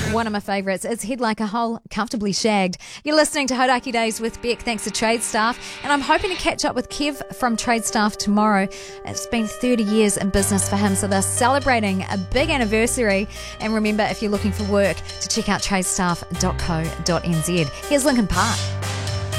One of my favourites is Head Like a Hole, Comfortably Shagged. You're listening to Hodaki Days with Beck, thanks to Trade Staff, and I'm hoping to catch up with Kev from Trade Staff tomorrow. It's been 30 years in business for him, so they're celebrating a big anniversary. And remember, if you're looking for work, to check out tradestaff.co.nz. Here's Linkin Park.